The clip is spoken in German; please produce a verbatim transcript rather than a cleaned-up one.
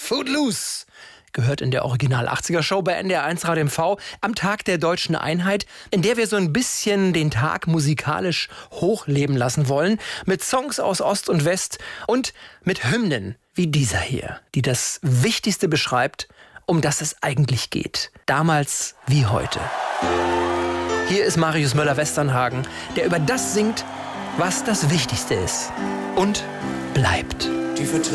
Footloose gehört in der Original achtziger Show bei N D R eins Radio M V am Tag der Deutschen Einheit, in der wir so ein bisschen den Tag musikalisch hochleben lassen wollen, mit Songs aus Ost und West und mit Hymnen wie dieser hier, die das Wichtigste beschreibt, um das es eigentlich geht. Damals wie heute. Hier ist Marius Müller-Westernhagen, der über das singt, was das Wichtigste ist und bleibt. Die